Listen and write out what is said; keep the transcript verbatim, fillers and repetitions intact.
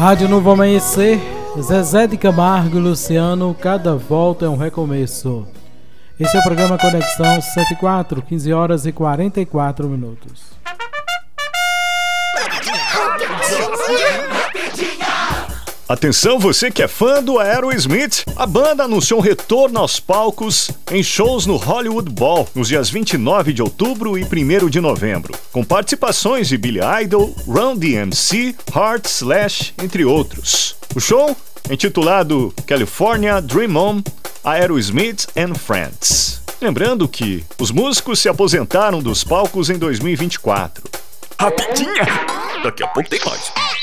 Rádio Novo Amanhecer, Zezé de Camargo e Luciano, cada volta é um recomeço. Esse é o programa Conexão cento e quatro, quinze horas e quarenta e quatro minutos. Atenção, você que é fã do Aerosmith, a banda anunciou um retorno aos palcos em shows no Hollywood Bowl nos dias vinte e nove de outubro e primeiro de novembro, com participações de Billy Idol, Run D M C, Heart Slash, entre outros. O show, intitulado California Dream On, Aerosmith and Friends. Lembrando que os músicos se aposentaram dos palcos em dois mil e vinte e quatro. Rapidinha! Daqui a pouco tem mais.